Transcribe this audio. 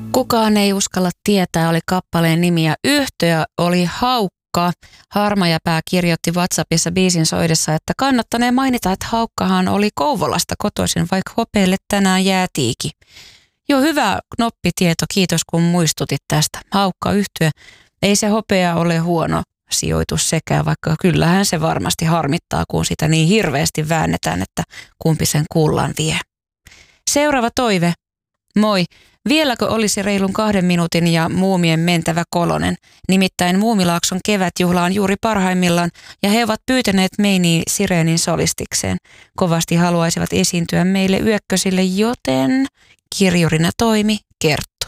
Kukaan ei uskalla tietää oli kappaleen nimi ja yhtye oli Haukka. Harmajapää kirjoitti WhatsAppissa biisin soidessa, että kannattanee mainita, että Haukkahan oli Kouvolasta kotoisin, vaikka Hopeelle tänään jää tiiki. Joo, hyvä knoppitieto, kiitos kun muistutit tästä. Haukka yhtye, ei se Hopea ole huono sijoitus sekään, vaikka kyllähän se varmasti harmittaa, kun sitä niin hirveästi väännetään, että kumpi sen kullan vie. Seuraava toive. Moi. Vieläkö olisi reilun 2 minuutin ja Muumien mentävä kolonen? Nimittäin Muumilaakson kevätjuhla on juuri parhaimmillaan ja he ovat pyytäneet Meiniin Sireenin solistikseen. Kovasti haluaisivat esiintyä meille yökkösille, joten kirjurina toimi Kerttu.